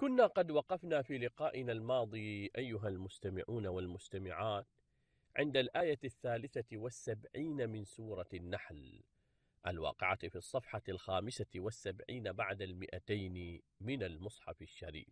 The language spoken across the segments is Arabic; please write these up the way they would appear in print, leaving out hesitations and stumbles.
كنا قد وقفنا في لقائنا الماضي أيها المستمعون والمستمعات عند الآية 73 من سورة النحل الواقعة في الصفحة 75 بعد 200 من المصحف الشريف.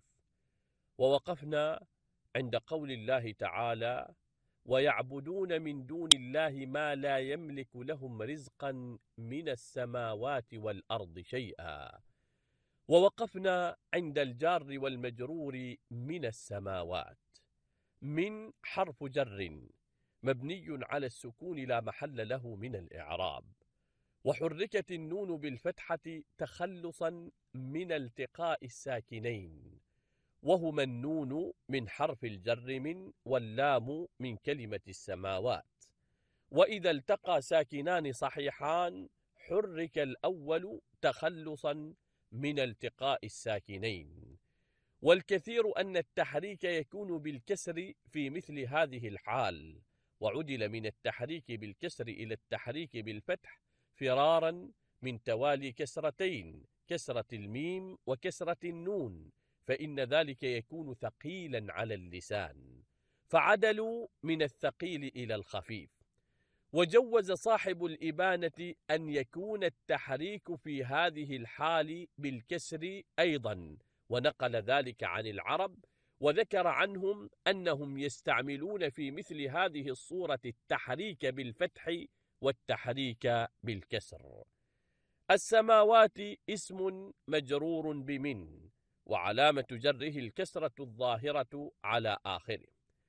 ووقفنا عند قول الله تعالى: ويعبدون من دون الله ما لا يملك لهم رزقا من السماوات والأرض شيئا. ووقفنا عند الجار والمجرور من السماوات، من حرف جر مبني على السكون لا محل له من الإعراب، وحركت النون بالفتحة تخلصا من التقاء الساكنين، وهما النون من حرف الجر من، واللام من كلمة السماوات. وإذا التقى ساكنان صحيحان حرك الأول تخلصا من التقاء الساكنين. والكثير أن التحريك يكون بالكسر في مثل هذه الحال، وعدل من التحريك بالكسر إلى التحريك بالفتح فرارا من توالي كسرتين، كسرة الميم وكسرة النون، فإن ذلك يكون ثقيلا على اللسان، فعدلوا من الثقيل إلى الخفيف. وجوز صاحب الإبانة أن يكون التحريك في هذه الحال بالكسر أيضا، ونقل ذلك عن العرب، وذكر عنهم أنهم يستعملون في مثل هذه الصورة التحريك بالفتح والتحريك بالكسر. السماوات اسم مجرور بمن، وعلامة جره الكسرة الظاهرة على آخره.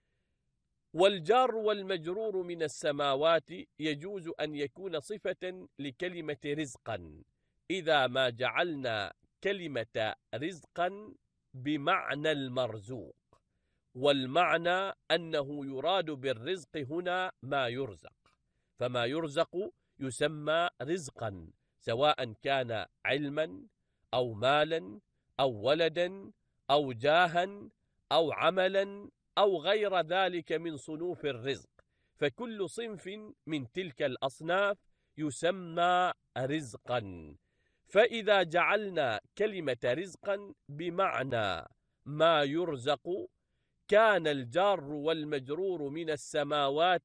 والجار والمجرور من السماوات يجوز أن يكون صفة لكلمة رزقا إذا ما جعلنا كلمة رزقا بمعنى المرزوق، والمعنى أنه يراد بالرزق هنا ما يرزق، فما يرزق يسمى رزقا، سواء كان علما أو مالا أو ولدا أو جاها أو عملا أو غير ذلك من صنوف الرزق، فكل صنف من تلك الأصناف يسمى رزقا. فإذا جعلنا كلمة رزقا بمعنى ما يرزق كان الجار والمجرور من السماوات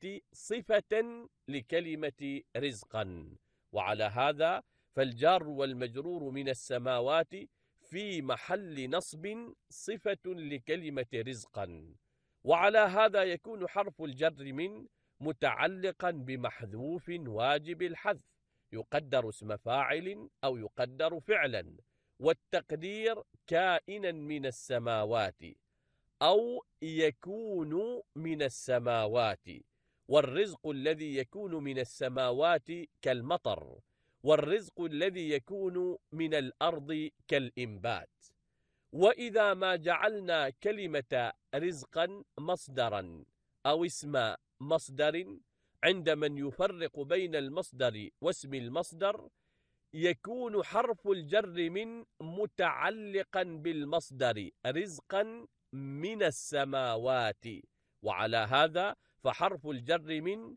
صفة لكلمة رزقا، وعلى هذا فالجار والمجرور من السماوات في محل نصب صفة لكلمة رزقا. وعلى هذا يكون حرف الجر من متعلقا بمحذوف واجب الحذف، يقدر اسم فاعل أو يقدر فعلا، والتقدير كائنا من السماوات أو يكون من السماوات. والرزق الذي يكون من السماوات كالمطر، والرزق الذي يكون من الأرض كالإنبات. وإذا ما جعلنا كلمة رزقا مصدرا أو اسم مصدر عند من يفرق بين المصدر واسم المصدر يكون حرف الجر من متعلقا بالمصدر رزقا من السماوات، وعلى هذا فحرف الجر من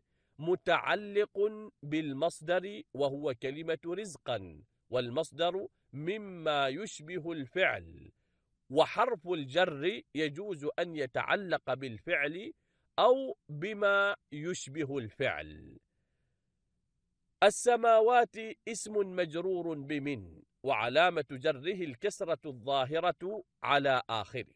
متعلق بالمصدر وهو كلمة رزقا، والمصدر مما يشبه الفعل، وحرف الجر يجوز أن يتعلق بالفعل أو بما يشبه الفعل. السماوات اسم مجرور بمن، وعلامة جره الكسرة الظاهرة على آخره.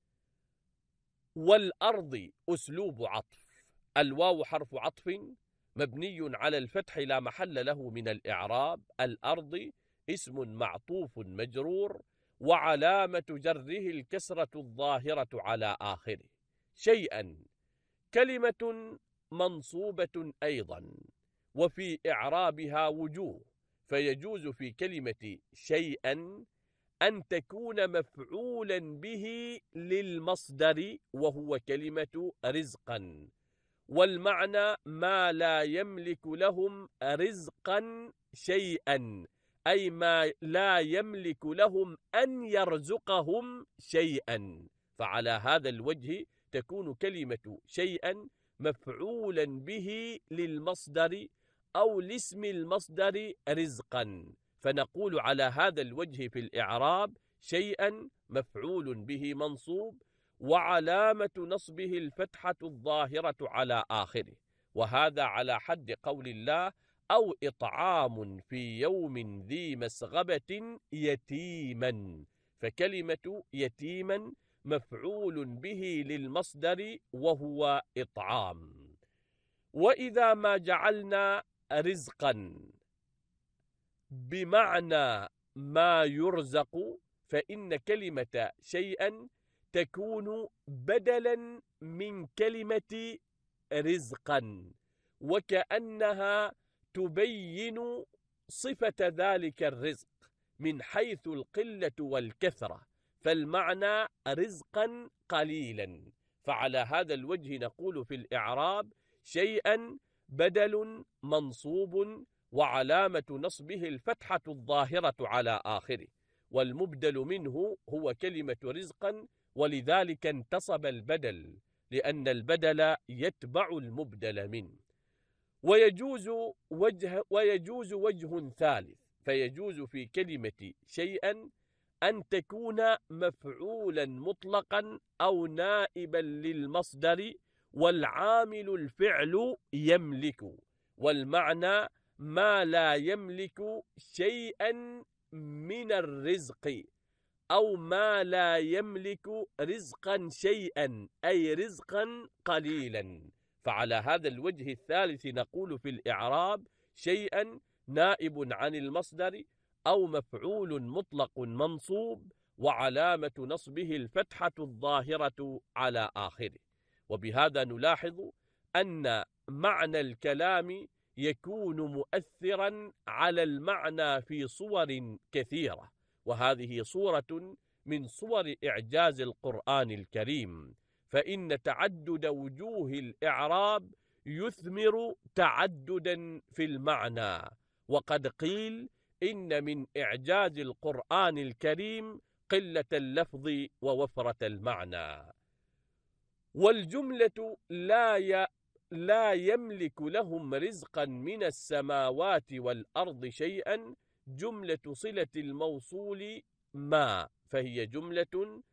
والأرض أسلوب عطف، الواو حرف عطف مبني على الفتح لا محل له من الإعراب. الأرض اسم معطوف مجرور، وعلامة جره الكسرة الظاهرة على آخره. شيئا كلمة منصوبة أيضا، وفي إعرابها وجوه، فيجوز في كلمة شيئا أن تكون مفعولا به للمصدر وهو كلمة رزقا، والمعنى ما لا يملك لهم رزقا شيئا، أي ما لا يملك لهم أن يرزقهم شيئا، فعلى هذا الوجه تكون كلمة شيئا مفعولا به للمصدر أو لاسم المصدر رزقا، فنقول على هذا الوجه في الإعراب شيئا مفعول به منصوب، وعلامة نصبه الفتحة الظاهرة على آخره، وهذا على حد قول الله: أو إطعام في يوم ذي مسغبة يتيما. فكلمة يتيما مفعول به للمصدر وهو إطعام. وإذا ما جعلنا رزقا بمعنى ما يرزق، فإن كلمة شيئا تكون بدلا من كلمة رزقا، وكأنها تبين صفة ذلك الرزق من حيث القلة والكثرة، فالمعنى رزقا قليلا. فعلى هذا الوجه نقول في الإعراب: شيئا بدل منصوب، وعلامة نصبه الفتحة الظاهرة على آخره، والمبدل منه هو كلمة رزقا، ولذلك انتصب البدل، لأن البدل يتبع المبدل منه. ويجوز وجه ثالث، فيجوز في كلمة شيئا أن تكون مفعولا مطلقا أو نائبا للمصدر، والعامل الفعل يملك، والمعنى ما لا يملك شيئا من الرزق، أو ما لا يملك رزقا شيئا، أي رزقا قليلا. فعلى هذا الوجه الثالث نقول في الإعراب: شيئا نائب عن المصدر أو مفعول مطلق منصوب، وعلامة نصبه الفتحة الظاهرة على آخره. وبهذا نلاحظ أن معنى الكلام يكون مؤثرا على المعنى في صور كثيرة، وهذه صورة من صور إعجاز القرآن الكريم، فإن تعدد وجوه الإعراب يثمر تعددا في المعنى. وقد قيل إن من إعجاز القرآن الكريم قلة اللفظ ووفرة المعنى. والجملة لا يملك لهم رزقا من السماوات والأرض شيئا، جملة صلة الموصول ما، فهي جملة